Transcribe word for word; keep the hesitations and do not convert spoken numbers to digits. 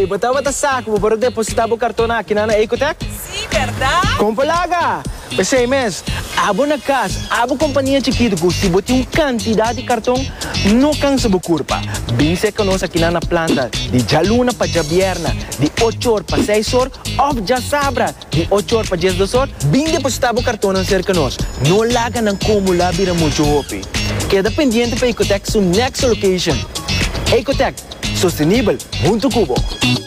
botava ta saco para depositar o cartão aqui na Ecotec? Sim, verdade? Compalaga! Pensei, mas, abo na casa, abo companhia chiquita, se botar uma quantidade de cartão, não cansa a curva. Bem se que nós aqui na planta, de jaluna para jabierna, de oito horas para seis horas, ou já sabra, de oito horas para dez horas, bem depositar o cartão na cerca nós. Não laga não como lá vira muito hopi. Queda pendiente para Ecotec, sua next location. Ecotec, sustentável, muito cubo.